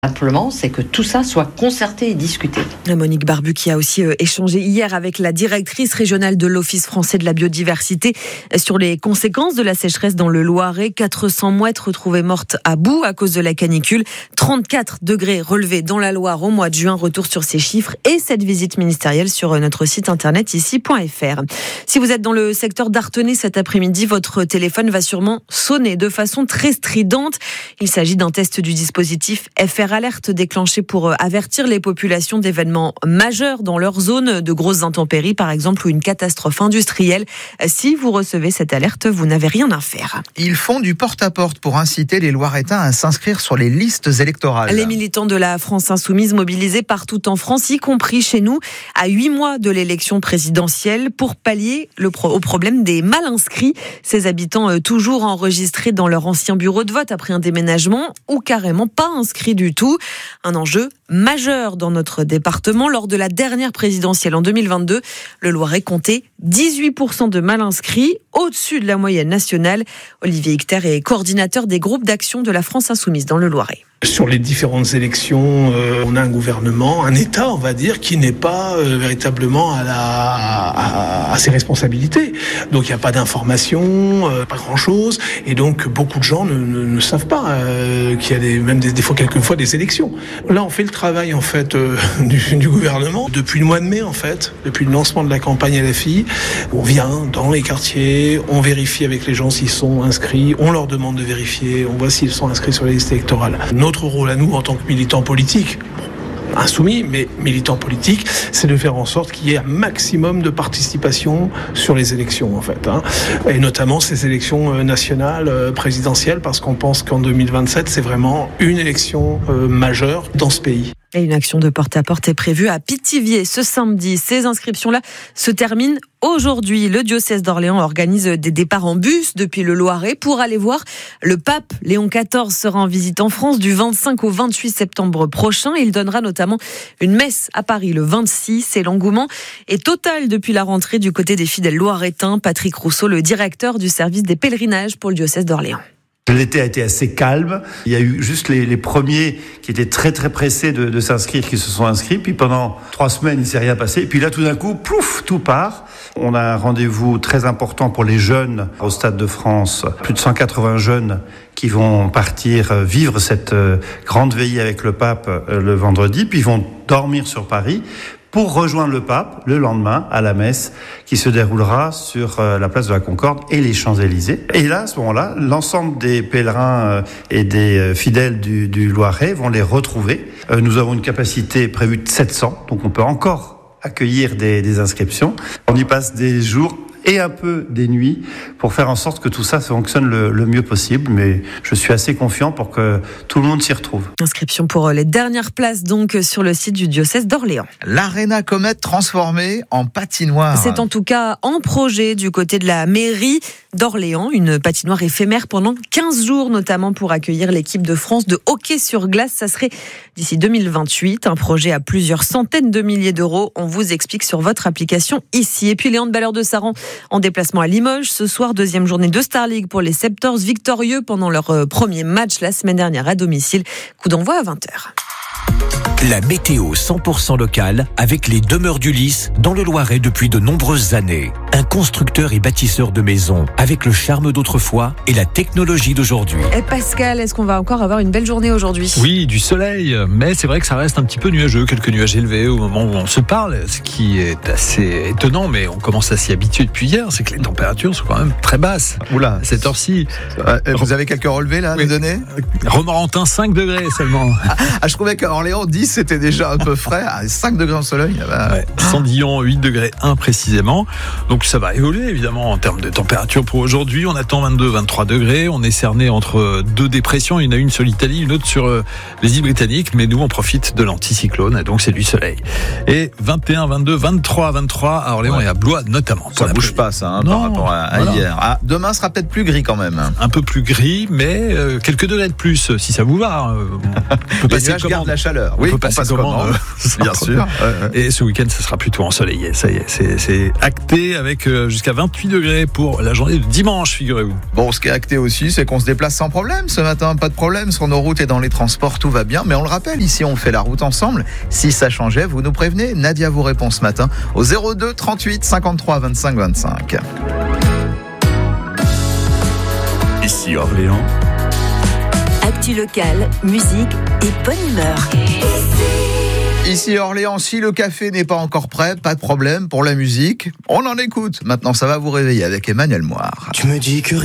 Simplement, c'est que tout ça soit concerté et discuté. Monique Barbu qui a aussi échangé hier avec la directrice régionale de l'Office français de la biodiversité sur les conséquences de la sécheresse dans le Loiret. 400 mouettes retrouvées mortes à bout à cause de la canicule. 34 degrés relevés dans la Loire au mois de juin. Retour sur ces chiffres et cette visite ministérielle sur notre site internet ici.fr. Si vous êtes dans le secteur d'Artenay cet après-midi, votre téléphone va sûrement sonner de façon très stridente. Il s'agit d'un test du dispositif FR Alerte déclenché pour avertir les populations d'événements majeurs dans leur zone, de grosses intempéries par exemple ou une catastrophe industrielle. Si vous recevez cette alerte, vous n'avez rien à faire. Ils font du porte-à-porte pour inciter les Loiretains à s'inscrire sur les listes électorales. Les militants de la France Insoumise mobilisés partout en France, y compris chez nous, à 8 mois de l'élection présidentielle pour pallier au problème des mal inscrits. Ces habitants toujours enregistrés dans leur ancien bureau de vote après un déménagement ou carrément pas inscrits du tout. Un enjeu majeur dans notre département. Lors de la dernière présidentielle en 2022, le Loiret comptait 18% de mal inscrits, au-dessus de la moyenne nationale. Olivier Hicter est coordinateur des groupes d'action de la France Insoumise dans le Loiret. Sur les différentes élections, on a un gouvernement, un État, on va dire, qui n'est pas véritablement à ses responsabilités. Donc il n'y a pas d'information, pas grand-chose, et donc beaucoup de gens ne savent pas qu'il y a même des fois, quelquefois, des élections. Là, on fait le travail en fait du gouvernement depuis le mois de mai en fait, depuis le lancement de la campagne LFI. On vient dans les quartiers, on vérifie avec les gens s'ils sont inscrits, on leur demande de vérifier, on voit s'ils sont inscrits sur les listes électorales. Notre rôle à nous en tant que militants politiques, insoumis, mais militants politiques, c'est de faire en sorte qu'il y ait un maximum de participation sur les élections en fait, et notamment ces élections nationales, présidentielles, parce qu'on pense qu'en 2027, c'est vraiment une élection majeure dans ce pays. Et une action de porte-à-porte est prévue à Pithiviers ce samedi. Ces inscriptions-là se terminent aujourd'hui. Le diocèse d'Orléans organise des départs en bus depuis le Loiret pour aller voir le pape. Léon XIV sera en visite en France du 25 au 28 septembre prochain. Il donnera notamment une messe à Paris le 26. Et l'engouement est total depuis la rentrée du côté des fidèles loiretains. Patrick Rousseau, le directeur du service des pèlerinages pour le diocèse d'Orléans. L'été a été assez calme. Il y a eu juste les premiers qui étaient très très pressés de s'inscrire, qui se sont inscrits. Puis pendant 3 semaines, il ne s'est rien passé. Et puis là, tout d'un coup, plouf, tout part. On a un rendez-vous très important pour les jeunes au Stade de France. Plus de 180 jeunes qui vont partir vivre cette grande veillée avec le pape le vendredi. Puis ils vont dormir sur Paris pour rejoindre le pape le lendemain à la messe qui se déroulera sur la place de la Concorde et les Champs-Élysées. Et là, à ce moment-là, l'ensemble des pèlerins et des fidèles du Loiret vont les retrouver. Nous avons une capacité prévue de 700, donc on peut encore accueillir des inscriptions. On y passe des jours et un peu des nuits pour faire en sorte que tout ça fonctionne le mieux possible. Mais je suis assez confiant pour que tout le monde s'y retrouve. Inscription pour les dernières places donc sur le site du diocèse d'Orléans. L'Arena Comet transformée en patinoire. C'est en tout cas en projet du côté de la mairie d'Orléans, une patinoire éphémère pendant 15 jours, notamment pour accueillir l'équipe de France de hockey sur glace. Ça serait d'ici 2028, un projet à plusieurs centaines de milliers d'euros. On vous explique sur votre application ici. Et puis les handballeurs de Saran en déplacement à Limoges. Ce soir, 2e journée de Star League pour les Septors, victorieux pendant leur premier match la semaine dernière à domicile. Coup d'envoi à 20h. La météo 100% locale avec les Demeures du Lys dans le Loiret depuis de nombreuses années. Un constructeur et bâtisseur de maisons avec le charme d'autrefois et la technologie d'aujourd'hui. Et Pascal, est-ce qu'on va encore avoir une belle journée aujourd'hui ? Oui, du soleil, mais c'est vrai que ça reste un petit peu nuageux, quelques nuages élevés au moment où on se parle, ce qui est assez étonnant, mais on commence à s'y habituer depuis hier, c'est que les températures sont quand même très basses. Oula, à cette heure-ci. Vous avez quelques relevés là à nous donner ? Romorantin, 5 degrés seulement. Je trouvais qu'à Orléans, 10 c'était déjà un peu frais, 5 degrés en soleil. Sandillon, 8 degrés 1 précisément. Donc ça va évoluer évidemment en termes de température pour aujourd'hui. On attend 22-23 degrés. On est cerné entre 2 dépressions. Il y en a une sur l'Italie, une autre sur les îles britanniques. Mais nous, on profite de l'anticyclone. Donc c'est du soleil. Et 21, 22, 23 à Orléans et à Blois notamment. Ça ne bouge pas ça par rapport à hier. Demain sera peut-être plus gris quand même. Un peu plus gris, mais quelques degrés de plus si ça vous va. On peut passer commande. La chaleur. Oui, on passe commande. Bien sûr. Et ce week-end, ce sera plutôt ensoleillé. Ça y est, c'est acté avec avec jusqu'à 28 degrés pour la journée de dimanche, figurez-vous. Bon, ce qui est acté aussi, c'est qu'on se déplace sans problème ce matin. Pas de problème sur nos routes et dans les transports, tout va bien. Mais on le rappelle, ici, on fait la route ensemble. Si ça changeait, vous nous prévenez. Nadia vous répond ce matin au 02 38 53 25 25. Ici Orléans. Actu locale, musique et bonne humeur. Ici Orléans, si le café n'est pas encore prêt, pas de problème pour la musique. On en écoute. Maintenant, ça va vous réveiller avec Emmanuel Moire. Tu me dis que